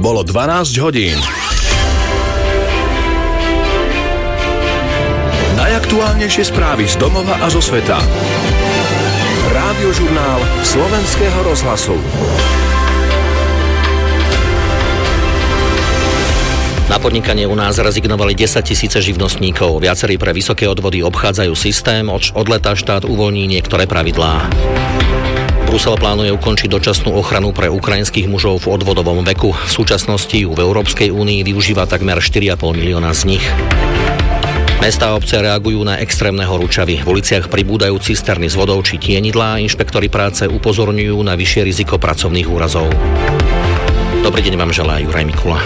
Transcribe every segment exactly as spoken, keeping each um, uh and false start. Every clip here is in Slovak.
Bolo dvanásť hodín. Najaktuálnejšie správy z domova a zo sveta. Rádiožurnál Slovenského rozhlasu. Na podnikanie u nás rezignovali desaťtisíce živnostníkov. Viacerí pre vysoké odvody obchádzajú systém, od leta štát uvoľní niektoré pravidlá. Brusel plánuje ukončiť dočasnú ochranu pre ukrajinských mužov v odvodovom veku. V súčasnosti ju v Európskej únii využíva takmer štyri a pol milióna z nich. Mestá a obce reagujú na extrémne horúčavy. V uliciach pribúdajú cisterny s vodou či tienidlá. Inšpektori práce upozorňujú na vyššie riziko pracovných úrazov. Dobrý deň vám želá Juraj Mikula.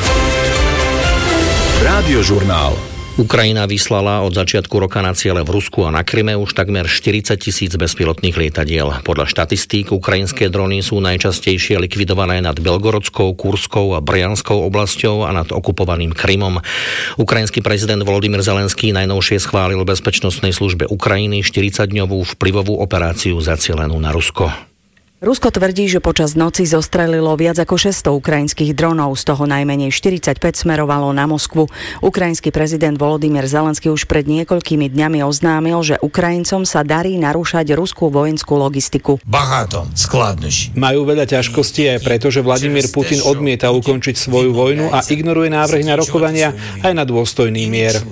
Rádiožurnál. Ukrajina vyslala od začiatku roka na ciele v Rusku a na Kryme už takmer štyridsať tisíc bezpilotných lietadiel. Podľa štatistík ukrajinské drony sú najčastejšie likvidované nad Belgorodskou, Kurskou a Brianskou oblasťou a nad okupovaným Krymom. Ukrajinský prezident Volodymyr Zelenský najnovšie schválil bezpečnostnej službe Ukrajiny štyridsaťdňovú vplyvovú operáciu zacielenú na Rusko. Rusko tvrdí, že počas noci zostrelilo viac ako šesťsto ukrajinských dronov, z toho najmenej štyridsaťpäť smerovalo na Moskvu. Ukrajinský prezident Volodymyr Zelenský už pred niekoľkými dňami oznámil, že Ukrajincom sa darí narúšať ruskú vojenskú logistiku. Багато складнощів. Majú veľa ťažkostí aj preto, že Vladimír Putin odmieta ukončiť svoju vojnu a ignoruje návrhy na rokovania aj na dôstojný mier.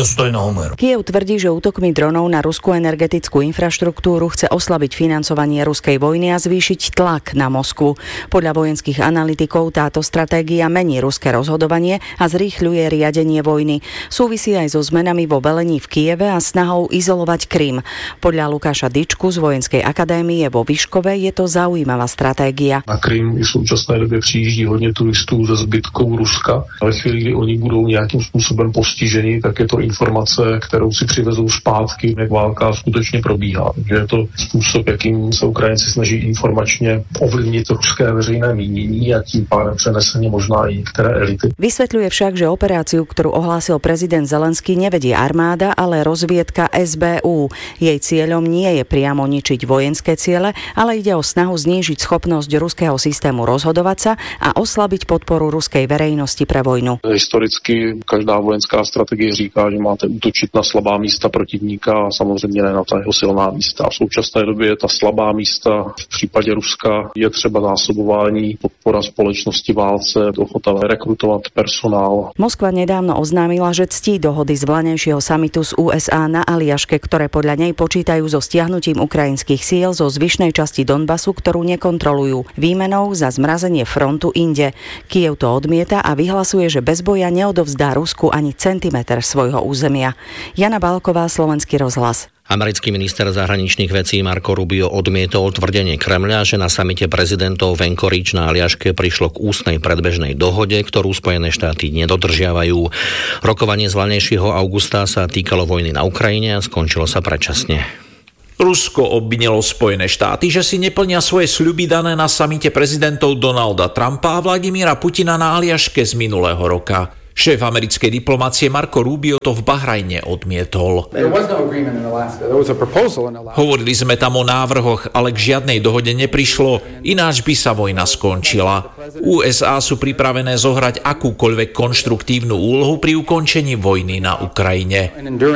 Kyjev tvrdí, že útokmi dronov na ruskú energetickú infraštruktúru chce oslabiť financovanie ruskej vojny a zvýšiť tlak na Moskvu. Podľa vojenských analytikov táto stratégia mení ruské rozhodovanie a zrýchľuje riadenie vojny. Súvisí aj so zmenami vo velení v Kyjeve a snahou izolovať Krym. Podľa Lukáša Dyčku z Vojenskej akadémie vo Vyškove je to zaujímavá stratégia. Na Krym v současné době přijíždí hodně turistů ze zbytkou Ruska. Ve chvíli, kdy oni budou nějakým způsobem postiženi, tak je to informace, kterou si přivezou zpátky, jak válka skutečně probíhá. Takže je to způsob, jakým se Ukrajinci snaží informačně ovlivnit ruské veřejné mínění a tím pádem přeneseně možná i některé elity. Vysvetľuje však, že operáciu, ktorú ohlásil prezident Zelenský, nevedie armáda, ale rozviedka es bé ú. Jej cieľom nie je priamo ničiť vojenské ciele, ale ide o snahu znížiť schopnosť ruského systému rozhodovať sa a oslabiť podporu ruskej verejnosti pre vojnu. Historicky každá vojenská strategie říká, že máte útočit na slabá místa protivníka a samozřejmě ne na ta jeho silná místa. V současné době ta slabá místa v případě Ruska je třeba zásobování, podpora společnosti válce, ochota rekrutovat personál. Moskva nedávno oznámila, že ctí dohody z vlaňajšieho samitu z ú es á na Aliaške, ktoré podľa nej počítajú so stiahnutím ukrajinských síl zo zvyšnej časti Donbasu, ktorú nekontrolujú, výmenou za zmrazenie frontu inde. Kyjev to odmieta a vyhlasuje, že bez boja neodovzdá Rusku ani centimeter svojho územia. Jana Balková, Slovenský rozhlas. Americký minister zahraničných vecí Marco Rubio odmietol tvrdenie Kremľa, že na samite prezidentov v Anchorage na Aliaške prišlo k ústnej predbežnej dohode, ktorú Spojené štáty nedodržiavajú. Rokovanie z vlaňajšieho augusta sa týkalo vojny na Ukrajine a skončilo sa predčasne. Rusko obvinilo Spojené štáty, že si neplnia svoje sľuby dané na samite prezidentov Donalda Trumpa a Vladimíra Putina na Aliaške z minulého roka. Šéf americkej diplomácie Marco Rubio to v Bahrajne odmietol. Hovorili sme tam o návrhoch, ale k žiadnej dohode neprišlo, ináč by sa vojna skončila. ú es á sú pripravené zohrať akúkoľvek konštruktívnu úlohu pri ukončení vojny na Ukrajine.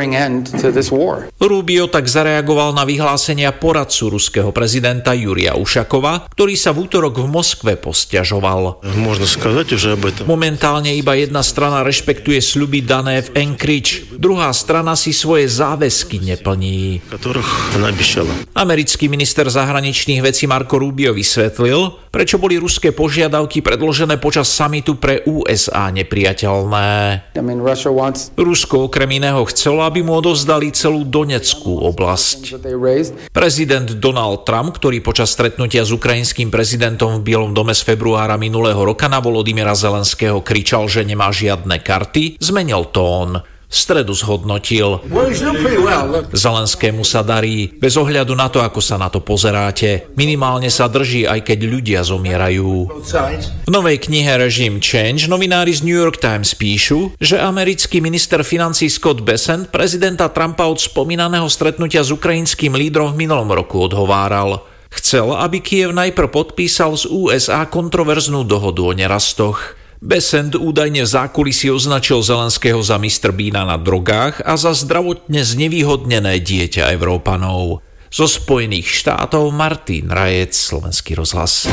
Rubio tak zareagoval na vyhlásenia poradcu ruského prezidenta Jurija Ušakova, ktorý sa v útorok v Moskve posťažoval. Momentálne iba jedna strana rešpektuje sľuby dané v Anchorage. Druhá strana si svoje záväzky neplní. Americký minister zahraničných vecí Marco Rubio vysvetlil, prečo boli ruské požiadavky predložené počas samitu pre ú es á nepriateľné. Rusko okrem iného chcelo, aby mu odovzdali celú Donetskú oblasť. Prezident Donald Trump, ktorý počas stretnutia s ukrajinským prezidentom v Bielom dome z februára minulého roka na Volodymyra Zelenského kričal, že nemá žiadne karty, zmenil tón. V stredu zhodnotil: Zelenskému sa darí, bez ohľadu na to, ako sa na to pozeráte. Minimálne sa drží, aj keď ľudia zomierajú. V novej knihe Regime Change novinári z New York Times píšu, že americký minister financií Scott Bessent prezidenta Trumpa od spomínaného stretnutia s ukrajinským lídrom v minulom roku odhováral. Chcel, aby Kyjev najprv podpísal z ú es á kontroverznú dohodu o nerastoch. Besant údajne v zákulisí označil Zelenského za mister Beana na drogách a za zdravotne znevýhodnené dieťa Európanov. Zo Spojených štátov Martin Rajec, Slovenský rozhlas.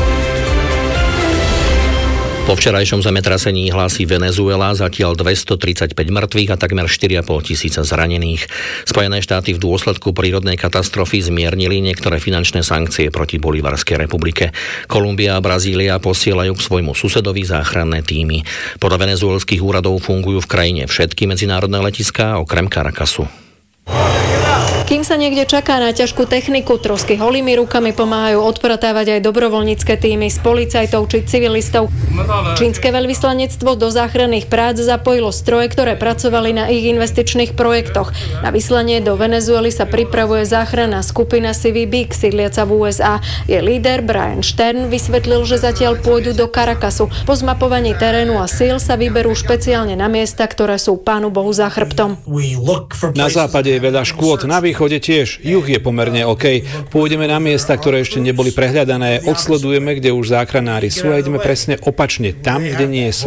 Po včerajšom zemetrasení hlási Venezuela zatiaľ dvestotridsaťpäť mŕtvych a takmer štyri a pol tisíca zranených. Spojené štáty v dôsledku prírodnej katastrofy zmiernili niektoré finančné sankcie proti Bolívarskej republike. Kolumbia a Brazília posielajú k svojmu susedovi záchranné tímy. Podľa venezuelských úradov fungujú v krajine všetky medzinárodné letiská okrem Caracasu. Kým sa niekde čaká na ťažkú techniku, trosky holými rukami pomáhajú odpratávať aj dobrovoľnícke týmy z policajtov či civilistov. Čínske veľvyslanectvo do záchranných prác zapojilo stroje, ktoré pracovali na ich investičných projektoch. Na vyslanie do Venezuely sa pripravuje záchranná skupina C V B, sídliaca v U S A. Jej líder Brian Stern vysvetlil, že zatiaľ pôjdu do Caracasu. Po zmapovaní terénu a síl sa vyberú špeciálne na miesta, ktoré sú Pánu Bohu za chrbtom. Na západe je veľa škôd, na východe tiež. Juh je pomerne OK. Pôjdeme na miesta, ktoré ešte neboli prehľadané, odsledujeme, kde už záchranári sú a ideme presne opačne, tam, kde nie sú.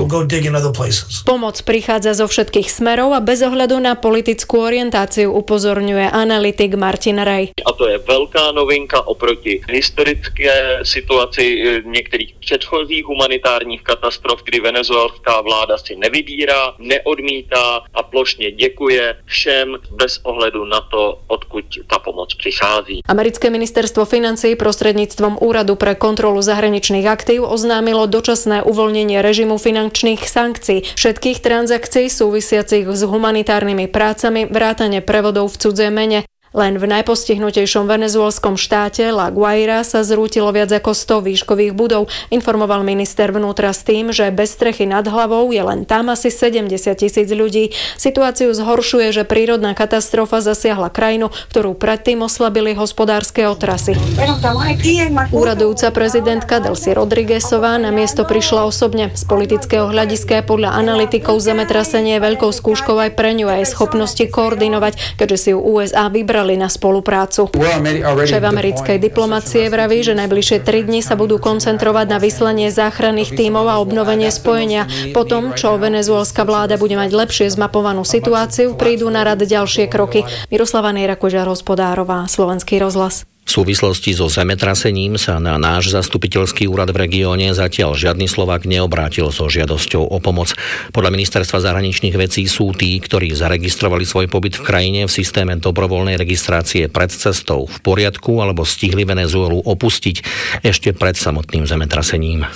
Pomoc prichádza zo všetkých smerov a bez ohľadu na politickú orientáciu, upozorňuje analytik Martin Rej. A to je veľká novinka oproti historické situaci niektorých předchozích humanitárních katastrof, kdy venezuelská vláda si nevybírá, neodmítá a plošne děkuje všem bez ohledu na to, odkud tá pomoc prichází. Americké ministerstvo financií prostredníctvom Úradu pre kontrolu zahraničných aktív oznámilo dočasné uvoľnenie režimu finančných sankcií všetkých transakcií súvisiacich s humanitárnymi prácami, vrátane prevodov v cudzie mene. Len v najpostihnutejšom venezuelskom štáte La Guaira sa zrútilo viac ako sto výškových budov. Informoval minister vnútra s tým, že bez strechy nad hlavou je len tam asi sedemdesiat tisíc ľudí. Situáciu zhoršuje, že prírodná katastrofa zasiahla krajinu, ktorú predtým oslabili hospodárske otrasy. Úradujúca prezidentka Delcy Rodriguezová na miesto prišla osobne. Z politického hľadiska podľa analytikov zemetrasenie je veľkou skúškou aj pre ňu a jej schopnosti koordinovať, keďže si ju U S A vybrali na spoluprácu. Šéf americkej diplomacie vraví, že najbližšie tri dni sa budú koncentrovať na vyslanie záchranných tímov a obnovenie spojenia. Potom, čo venezuelská vláda bude mať lepšie zmapovanú situáciu, prídu na rad ďalšie kroky. Miroslava Nejrakoža-Hospodárová, Slovenský rozhlas. V súvislosti so zemetrasením sa na náš zastupiteľský úrad v regióne zatiaľ žiadny Slovák neobrátil so žiadosťou o pomoc. Podľa ministerstva zahraničných vecí sú tí, ktorí zaregistrovali svoj pobyt v krajine v systéme dobrovoľnej registrácie pred cestou v poriadku alebo stihli Venezuelu opustiť ešte pred samotným zemetrasením.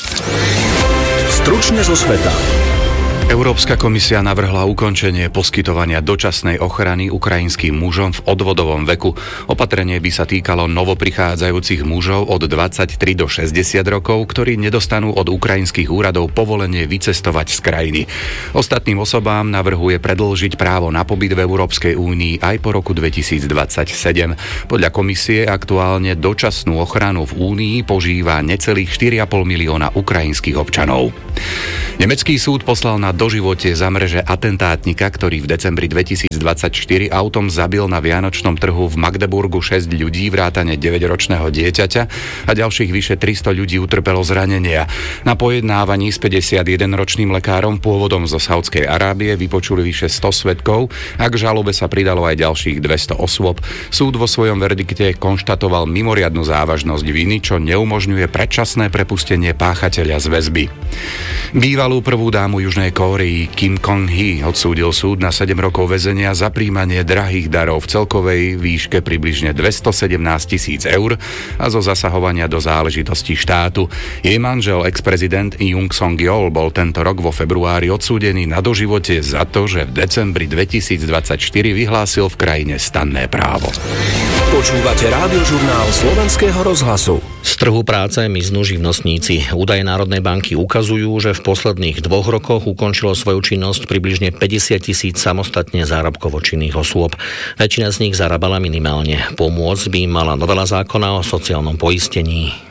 Stručne zo sveta. Európska komisia navrhla ukončenie poskytovania dočasnej ochrany ukrajinským mužom v odvodovom veku. Opatrenie by sa týkalo novoprichádzajúcich mužov od dvadsaťtri do šesťdesiat rokov, ktorí nedostanú od ukrajinských úradov povolenie vycestovať z krajiny. Ostatným osobám navrhuje predĺžiť právo na pobyt v Európskej únii aj po roku dvetisícdvadsaťsedem. Podľa komisie aktuálne dočasnú ochranu v únii požíva necelých štyri a pol milióna ukrajinských občanov. Nemecký súd poslal na doživote za mreže atentátnika, ktorý v decembri dvetisícdvadsaťštyri autom zabil na vianočnom trhu v Magdeburgu šesť ľudí vrátane deväťročného dieťaťa a ďalších vyše tristo ľudí utrpelo zranenia. Na pojednávaní s päťdesiatjedenročným lekárom pôvodom zo Saudskej Arábie vypočuli vyše sto svedkov a k žalobe sa pridalo aj ďalších dvesto osôb. Súd vo svojom verdikte konštatoval mimoriadnu závažnosť viny, čo neumožňuje predčasné prepustenie páchateľa z väzby. Bývalú prvú dámu Južnej Kórei Kim Kong-hee odsúdil súd na sedem rokov väzenia za prijímanie drahých darov v celkovej výške približne dvestosedemnásť tisíc eur a zo zasahovania do záležitostí štátu. Jej manžel, ex-prezident Yoon Song-yeol, bol tento rok vo februári odsúdený na doživote za to, že v decembri dvetisícdvadsaťštyri vyhlásil v krajine stanné právo. Počúvate Rádiožurnál Slovenského rozhlasu. Z trhu práce miznú živnostníci. Údaje Národnej banky ukazujú, že v posledných dvoch rokoch ukončilo svoju činnosť približne päťdesiat tisíc samostatne zárobkovo činných osôb. Väčšina z nich zarábala minimálne. Pomôcť by mala novela zákona o sociálnom poistení.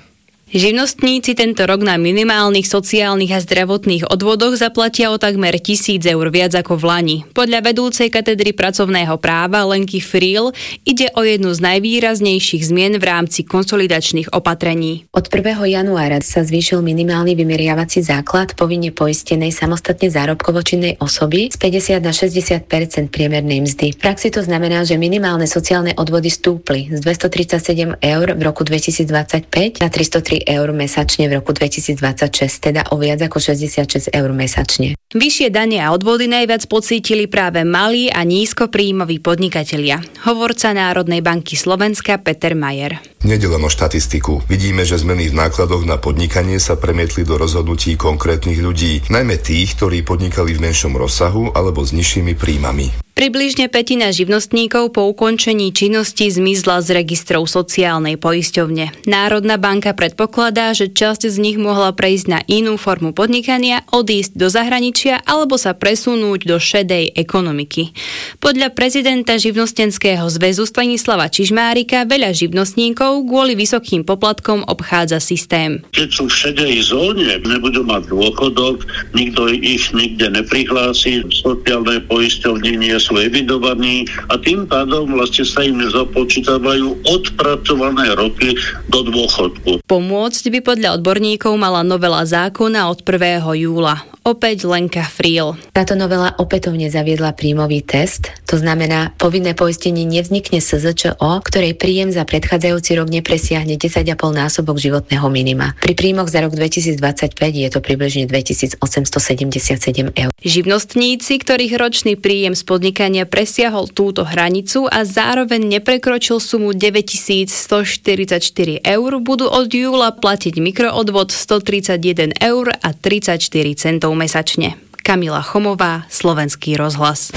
Živnostníci tento rok na minimálnych sociálnych a zdravotných odvodoch zaplatia o takmer tisíc eur viac ako v lani. Podľa vedúcej katedry pracovného práva Lenky Friel ide o jednu z najvýraznejších zmien v rámci konsolidačných opatrení. Od prvého januára sa zvýšil minimálny vymeriavací základ povinne poistenej samostatne zárobkovo činnej osoby z päťdesiat na šesťdesiat percent priemernej mzdy. V praxi to znamená, že minimálne sociálne odvody stúpli z dvestotridsaťsedem eur v roku dvetisícdvadsaťpäť na tristotri eur mesačne v roku dvetisícdvadsaťšesť, teda o viac ako šesťdesiatšesť eur mesačne. Vyššie dane a odvody najviac pocítili práve malí a nízkopríjmoví podnikatelia. Hovorca Národnej banky Slovenska Peter Majer. Nejde len o štatistiku. Vidíme, že zmeny v nákladoch na podnikanie sa premietli do rozhodnutí konkrétnych ľudí, najmä tých, ktorí podnikali v menšom rozsahu alebo s nižšími príjmami. Približne pätina živnostníkov po ukončení činnosti zmizla z registrov sociálnej poisťovne. Národná banka predpokladá, že časť z nich mohla prejsť na inú formu podnikania, odísť do zahraničia alebo sa presunúť do šedej ekonomiky. Podľa prezidenta Živnostenského zväzu Stanislava Čižmárika veľa živnostníkov kvôli vysokým poplatkom obchádza systém. Keď sú v šedej zóne, nebudú mať dôchodok, nikto ich nikde neprihlási, sociálne poisťovne nie sú evidovaní a tým pádom vlastne sa im započítavajú odpracované roky do dôchodku. Pomôcť by podľa odborníkov mala novela zákona od prvého júla. Opäť Lenka Friel. Táto novela opätovne zaviedla príjmový test, to znamená, povinné poistenie nevznikne es zet čé o, ktorej príjem za predchádzajúci rok nepresiahne desať a pol násobok životného minima. Pri príjmoch za rok dvetisícdvadsaťpäť je to približne dvetisícosemstosedemdesiatsedem eur. Živnostníci, ktorých ročný príjem z podnikania presiahol túto hranicu a zároveň neprekročil sumu deväťtisícstoštyridsaťštyri eur, budú od júla platiť mikroodvod stotridsaťjeden eur a tridsaťštyri centov mesačne. Kamila Chomová, Slovenský rozhlas.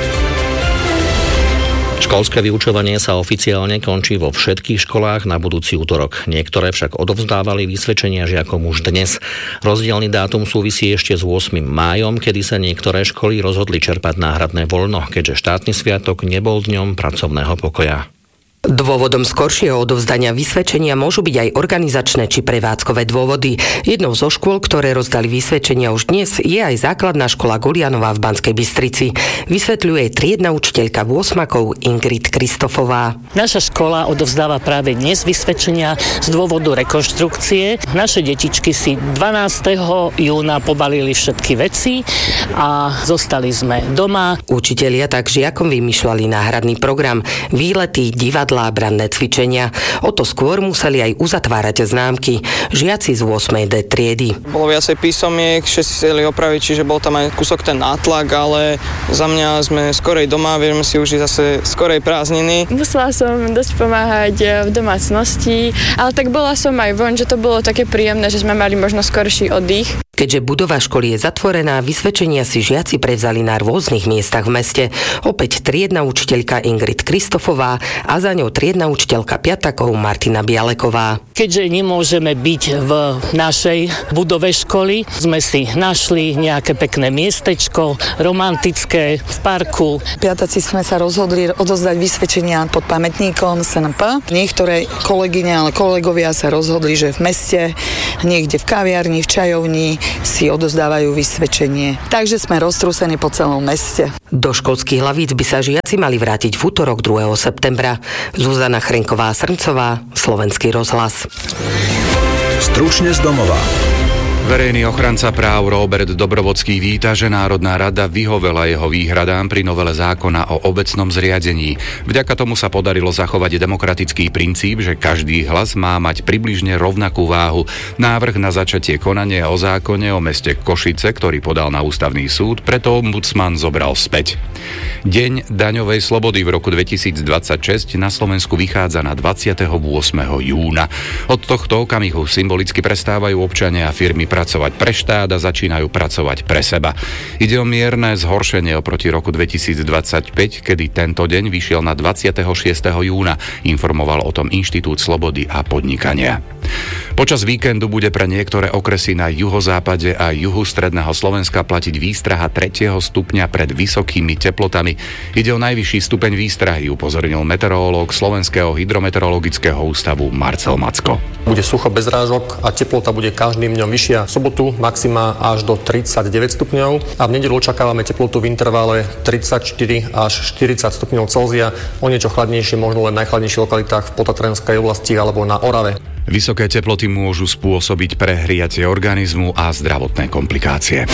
Školské vyučovanie sa oficiálne končí vo všetkých školách na budúci útorok. Niektoré však odovzdávali vysvedčenia žiakom už dnes. Rozdielny dátum súvisí ešte s ôsmym májom, kedy sa niektoré školy rozhodli čerpať náhradné voľno, keďže štátny sviatok nebol dňom pracovného pokoja. Dôvodom skoršieho odovzdania vysvedčenia môžu byť aj organizačné či prevádzkové dôvody. Jednou zo škôl, ktoré rozdali vysvedčenia už dnes, je aj základná škola Golianová v Banskej Bystrici. Vysvetľuje triedna učiteľka vôsmakov Ingrid Kristofová. Naša škola odovzdáva práve dnes vysvedčenia z dôvodu rekonštrukcie. Naše detičky si dvanásteho júna pobalili všetky veci a zostali sme doma. Učitelia tak žiakom vymýšľali náhradný program, výlety, divadlá, branné cvičenia. O to skôr museli aj uzatvárať známky. Žiaci z ôsmej dé triedy. Bolo viacej písomiek, všetci chceli opraviť, čiže bol tam aj kúsok ten nátlak, ale za mňa sme skorej doma, vieme si užiť zase skorej prázdniny. Musela som dosť pomáhať v domácnosti, ale tak bola som aj von, že to bolo také príjemné, že sme mali možno skorší oddych. Keďže budova školy je zatvorená, vysvedčenia si žiaci prevzali na rôznych miestach v meste. Opäť triedna učiteľka Ingrid Kristofová a za ňou triedna učiteľka piatakov Martina Bialeková. Keďže nemôžeme byť v našej budove školy, sme si našli nejaké pekné miestečko, romantické, v parku. Piataci sme sa rozhodli odozdať vysvedčenia pod pamätníkom es en pé. Niektoré kolegyne, ale kolegovia sa rozhodli, že v meste, niekde v kaviarni, v čajovni si odozdávajú vysvedčenie. Takže sme roztrúsení po celom meste. Do školských hlavíc by sa žiaci mali vrátiť v útorok druhého septembra. Zuzana Chrenková-Srncová, Slovenský rozhlas. Stručne z domova. Verejný ochranca práv Róbert Dobrovodský víta, že Národná rada vyhovela jeho výhradám pri novele zákona o obecnom zriadení. Vďaka tomu sa podarilo zachovať demokratický princíp, že každý hlas má mať približne rovnakú váhu. Návrh na začatie konania o zákone o meste Košice, ktorý podal na ústavný súd, preto ombudsman zobral späť. Deň daňovej slobody v roku dvetisícdvadsaťšesť na Slovensku vychádza na dvadsiateho ôsmeho júna. Od tohto okamihu symbolicky prestávajú občania a firmy pracovať pre štát a začínajú pracovať pre seba. Ide o mierne zhoršenie oproti roku dvetisícdvadsaťpäť, kedy tento deň vyšiel na dvadsiateho šiesteho júna, informoval o tom Inštitút slobody a podnikania. Počas víkendu bude pre niektoré okresy na juhozápade a juhu stredného Slovenska platiť výstraha tretieho stupňa pred vysokými teplotami teplotami. Ide o najvyšší stupeň výstrahy, upozornil meteorológ Slovenského hydrometeorologického ústavu Marcel Macko. Bude sucho bez rážok a teplota bude každým dňom vyššia. V sobotu maxima až do tridsaťdeväť stupňov a v nedeľu očakávame teplotu v intervale tridsaťštyri až štyridsať stupňov Celzia. O niečo chladnejšie možno len v najchladnejších lokalitách v Potatranskej oblasti alebo na Orave. Vysoké teploty môžu spôsobiť prehriatie organizmu a zdravotné komplikácie.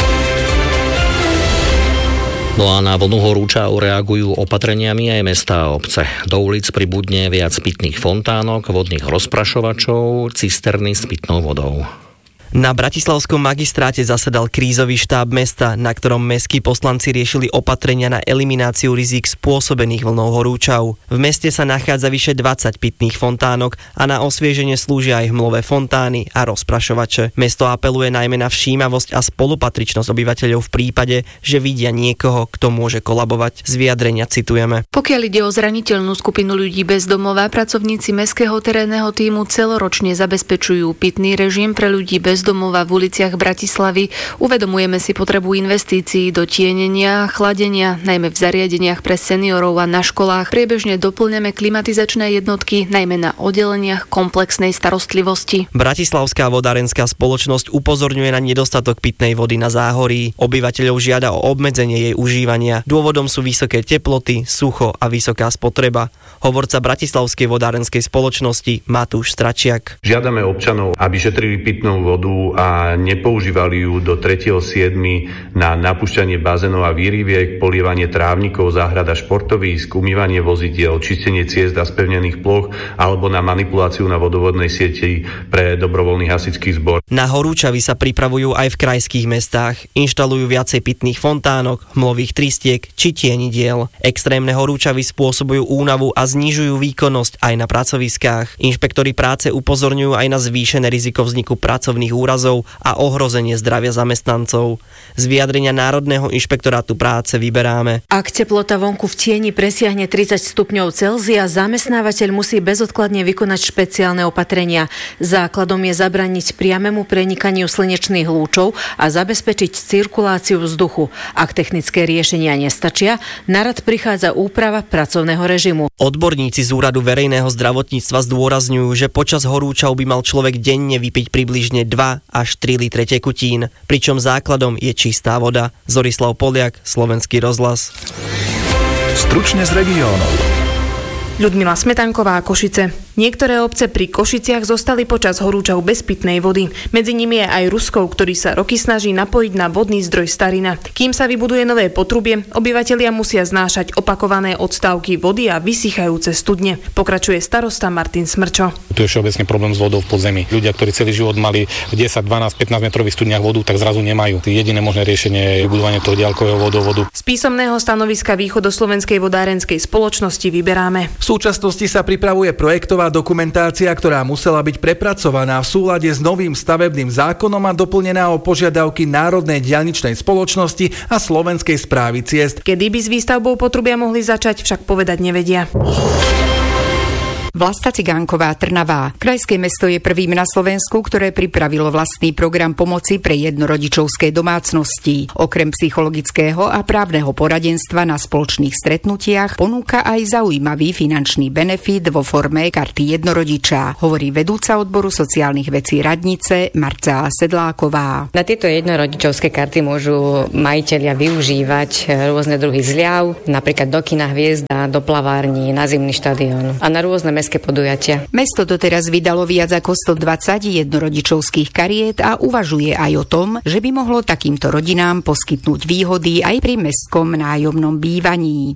No a na vlnu horúča reagujú opatreniami aj mestá a obce. Do ulic pribudne viac pitných fontánok, vodných rozprašovačov, cisterny s pitnou vodou. Na bratislavskom magistráte zasedal krízový štáb mesta, na ktorom mestskí poslanci riešili opatrenia na elimináciu rizík spôsobených vlnou horúčav. V meste sa nachádza vyše dvadsať pitných fontánok a na osvieženie slúžia aj hmlové fontány a rozprašovače. Mesto apeluje najmä na všímavosť a spolupatričnosť obyvateľov v prípade, že vidia niekoho, kto môže kolabovať. Z vyjadrenia citujeme. Pokiaľ ide o zraniteľnú skupinu ľudí bez domova, pracovníci mestského terénneho tímu celoročne zabezpečujú pitný režim pre ľudí bez domova v uliciach Bratislavy. Uvedomujeme si potrebu investícií do tienenia a chladenia, najmä v zariadeniach pre seniorov a na školách. Priebežne doplňame klimatizačné jednotky, najmä na oddeleniach komplexnej starostlivosti. Bratislavská vodárenská spoločnosť upozorňuje na nedostatok pitnej vody na Záhorí. Obyvateľov žiada o obmedzenie jej užívania. Dôvodom sú vysoké teploty, sucho a vysoká spotreba. Hovorca Bratislavskej vodárenskej spoločnosti Matúš Stračiak. Žiadame občanov, aby šetrili pitnou vodu a nepoužívali ju do tretieho siedmeho na napúšťanie bazénov a výriviek, polievanie trávnikov, záhrad a športovísk, umývanie vozidiel, čistenie ciest a spevnených ploch alebo na manipuláciu na vodovodnej sieti pre dobrovoľný hasičský zbor. Na horúčavy sa pripravujú aj v krajských mestách. Inštalujú viacej pitných fontánok, hmlových tristiek či tienidiel. Extrémne horúčavy spôsobujú únavu a znižujú výkonnosť aj na pracoviskách. Inšpektori práce upozorňujú aj na zvýšené riziko vzniku pracovných úrazov a ohrozenie zdravia zamestnancov. Z vyjadrenia Národného inšpektorátu práce vyberáme. Ak teplota vonku v tieni presiahne tridsať stupňov Celzia, zamestnávateľ musí bezodkladne vykonať špeciálne opatrenia. Základom je zabrániť priamemu prenikaniu slnečných lúčov a zabezpečiť cirkuláciu vzduchu. Ak technické riešenia nestačia, na rad prichádza úprava pracovného režimu. Odborníci z Úradu verejného zdravotníctva zdôrazňujú, že počas horúčav by mal človek denne vypiť približne dva až tri litre tekutín, pričom základom je čistá voda. Zorislav Poliak, Slovenský rozhlas. Stručne z regiónov. Ľudmila Smetanková, Košice. Niektoré obce pri Košiciach zostali počas horúčav bez pitnej vody. Medzi nimi je aj Ruskov, ktorý sa roky snaží napojiť na vodný zdroj Starina. Kým sa vybuduje nové potrubie, obyvatelia musia znášať opakované odstávky vody a vysychajúce studne. Pokračuje starosta Martin Smrčo. Tu je všeobecne problém s vodou v podzemí. Ľudia, ktorí celý život mali v desať, dvanásť, pätnásť metrových studniach vodu, tak zrazu nemajú. Jediné možné riešenie je vybudovanie toho diaľkového vodovodu. Z písomného stanoviska Východoslovenskej vodárenskej spoločnosti vyberáme. V súčasnosti sa pripravuje projektová dokumentácia, ktorá musela byť prepracovaná v súlade s novým stavebným zákonom a doplnená o požiadavky Národnej diaľničnej spoločnosti a Slovenskej správy ciest. Kedy by s výstavbou potrubia mohli začať, však povedať nevedia. Vlasta Cigánková, Trnavá. Krajské mesto je prvým na Slovensku, ktoré pripravilo vlastný program pomoci pre jednorodičovské domácnosti. Okrem psychologického a právneho poradenstva na spoločných stretnutiach ponúka aj zaujímavý finančný benefit vo forme karty jednorodiča, hovorí vedúca odboru sociálnych vecí radnice Marcela Sedláková. Na tieto jednorodičovské karty môžu majitelia využívať rôzne druhy zľav, napríklad do kina Hviezda, do plavární, na zimný štadión a na rôzne mestské podujatia. Mesto doteraz vydalo viac ako stodvadsať jednorodičovských kariet a uvažuje aj o tom, že by mohlo takýmto rodinám poskytnúť výhody aj pri mestskom nájomnom bývaní.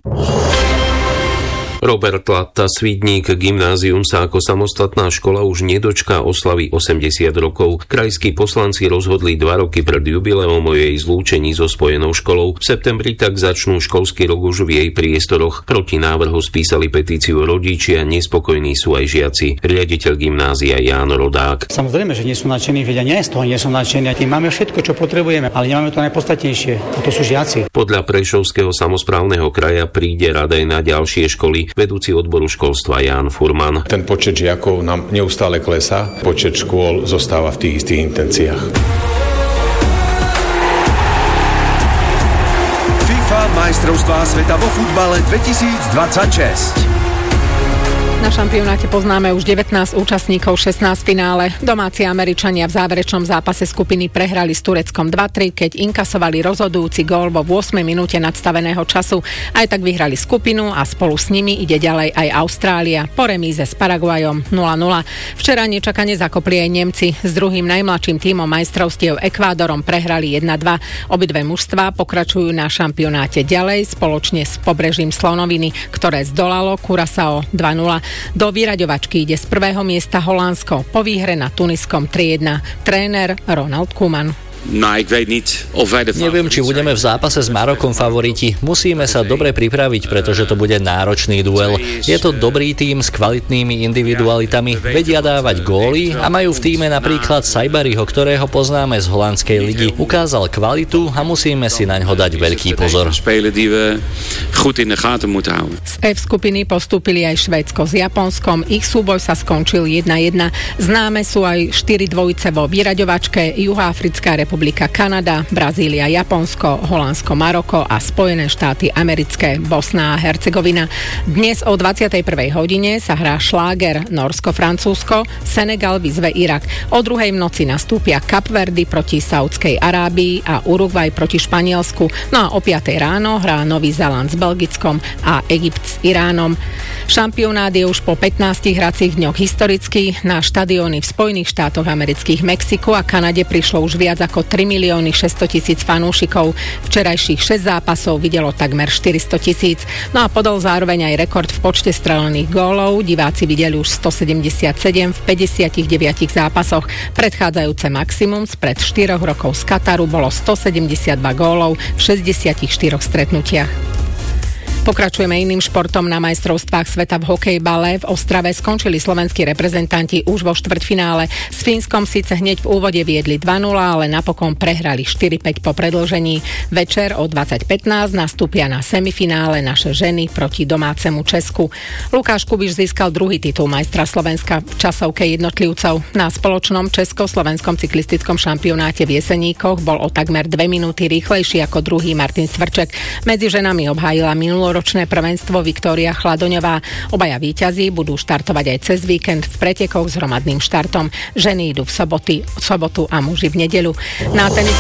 Robert Latta Svidník gymnázium sa ako samostatná škola už nedočká oslavy osemdesiat rokov. Krajskí poslanci rozhodli dva roky pred jubileom o jej zlúčení so spojenou školou. V septembri tak začnú školský rok už v jej priestoroch. Proti návrhu spísali petíciu rodičia, nespokojní sú aj žiaci. Riaditeľ gymnázia Ján Rodák. Samozrejme, že nie sú nadšení, vedia, nie z toho nie sú nadšení. Tým máme všetko, čo potrebujeme, ale nemáme to najpodstatnejšie. A to sú žiaci. Podľa Prešovského samosprávneho kraja príde rada aj na ďalšie školy. Vedúci odboru školstva Ján Furman. Ten počet žiakov nám neustále klesá, počet škôl zostáva v tých istých intenciách. FIFA majstrovstvá sveta vo futbale dvetisícdvadsaťšesť. Na šampionáte poznáme už devätnásť účastníkov, šestnásť v finále. Domáci Američania v záverečnom zápase skupiny prehrali s Tureckom dva tri, keď inkasovali rozhodujúci gól vo ôsmej minúte nadstaveného času. Aj tak vyhrali skupinu a spolu s nimi ide ďalej aj Austrália po remíze s Paraguajom nula nula. Včera nečakane zakopli aj Nemci. S druhým najmladším tímom majstrovstiev Ekvádorom prehrali jedna dva. Obidve mužstvá pokračujú na šampionáte ďalej spoločne s Pobrežím Slonoviny, ktoré zdolalo Curaçao dva nula. Do vyraďovačky ide z prvého miesta Holandsko po výhre na Tuniskom tri jedna. Tréner Ronald Koeman. Neviem, či budeme v zápase s Marokom favoriti. Musíme sa dobre pripraviť, pretože to bude náročný duel. Je to dobrý tím s kvalitnými individualitami, vedia dávať góly a majú v tíme napríklad Saibariho, ktorého poznáme z holandskej ligy. Ukázal kvalitu a musíme si naňho dať veľký pozor. Z F skupiny postúpili aj Švédsko s Japonskom. Ich súboj sa skončil jedna jedna. Známe sú aj štyri dvojice vo vyraďovačke: Juhoafrická republika, Republika Kanada, Brazília, Japonsko, Holandsko, Maroko a Spojené štáty americké, Bosna a Hercegovina. Dnes o dvadsiatej prvej hodine sa hrá šláger Norsko-Francúzsko, Senegal vyzve Irak. O druhej v noci nastúpia Kapverdy proti Saudskej Arábii a Uruguay proti Španielsku. No a o piatej ráno hrá Nový Zéland s Belgickom a Egypt s Iránom. Šampionát je už po pätnástich hracích dňoch historický. Na štadióny v Spojených štátoch amerických, Mexiku a Kanade prišlo už viac ako tri milióny šesťsto tisíc fanúšikov. Včerajších šesť zápasov videlo takmer štyristo tisíc. No a podol zároveň aj rekord v počte strelených gólov. Diváci videli už stosedemdesiatsedem v päťdesiatdeväť zápasoch. Predchádzajúce maximum spred štyroch rokov z Kataru bolo stosedemdesiatdva gólov v šesťdesiatštyroch stretnutiach. Pokračujeme iným športom. Na majstrovstvách sveta v hokejbale v Ostrave skončili slovenskí reprezentanti už vo štvrťfinále. S Fínskom síce hneď v úvode viedli dva nula, ale napokon prehrali štyri päť po predĺžení. Večer o dvadsať pätnásť nastúpia na semifinále naše ženy proti domácemu Česku. Lukáš Kubiš získal druhý titul majstra Slovenska v časovke jednotlivcov. Na spoločnom československom cyklistickom šampionáte v Jeseníkoch bol o takmer dve minúty rýchlejší ako druhý Martin Svrček. Medzi ženami obhájila minulo ročné prvenstvo Viktória Chladoňová. Obaja víťazi budú štartovať aj cez víkend v pretekoch s hromadným štartom. Ženy idú v soboty, v sobotu a muži v nedeľu. Na tenis...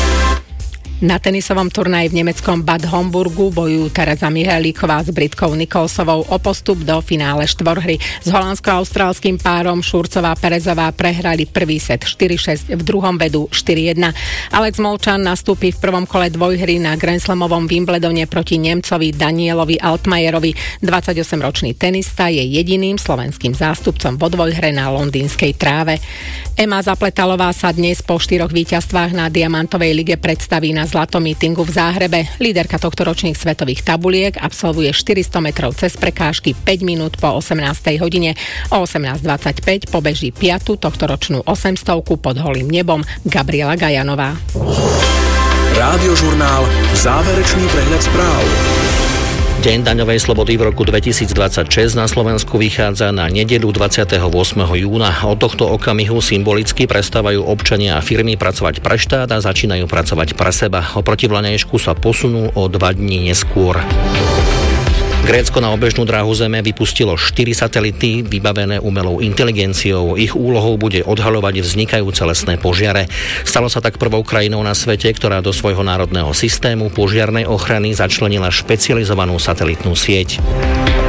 Na tenisovom turnaji v nemeckom Bad Homburgu bojujú Tereza Mihalíková s Britkou Nicholsovou o postup do finále štvorhry. S holandsko-austrálskym párom Šurcová Perezová prehrali prvý set štyri šesť, v druhom vedú štyri jedna. Alex Molčan nastúpi v prvom kole dvojhry na Grand Slamovom Wimbledone proti Nemcovi Danielovi Altmajerovi. dvadsaťosemročný tenista je jediným slovenským zástupcom vo dvojhre na londýnskej tráve. Ema Zapletalová sa dnes po štyroch víťazstvách na Diamantovej lige predstaví na zlatom mítingu v Záhrebe. Líderka tohtoročných svetových tabuliek absolvuje štyristo metrov cez prekážky päť minút po osemnástej hodine. O osemnásť dvadsaťpäť pobeží piatu tohtoročnú osemstovku pod holým nebom Gabriela Gajanová. Rádiožurnál Záverečný prehľad správ. Deň daňovej slobody v roku dvetisícdvadsaťšesť na Slovensku vychádza na nedeľu dvadsiateho ôsmeho júna. Od tohto okamihu symbolicky prestávajú občania a firmy pracovať pre štát a začínajú pracovať pre seba. Oproti vlaňajšku sa posunú o dva dní neskôr. Grécko na obežnú dráhu Zeme vypustilo štyri satelity vybavené umelou inteligenciou. Ich úlohou bude odhaľovať vznikajúce lesné požiare. Stalo sa tak prvou krajinou na svete, ktorá do svojho národného systému požiarnej ochrany začlenila špecializovanú satelitnú sieť.